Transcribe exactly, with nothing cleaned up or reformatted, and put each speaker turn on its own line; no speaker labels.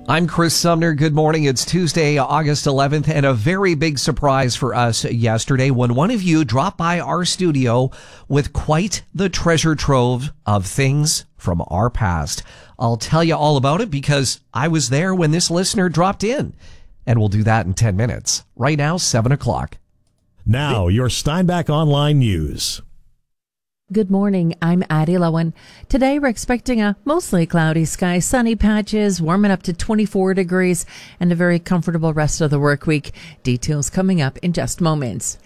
I'm Chris Sumner. Good morning. It's Tuesday, August eleventh, and a very big surprise for us yesterday when one of you dropped by our studio with quite the treasure trove of things from our past. I'll tell you all about it because I was there when this listener dropped in, and we'll do that in ten minutes. Right now, seven o'clock.
Now, your Steinbach Online News.
Good morning. I'm Addie Lowen. Today we're expecting a mostly cloudy sky, sunny patches, warming up to twenty-four degrees, and a very comfortable rest of the work week. Details coming up in just moments.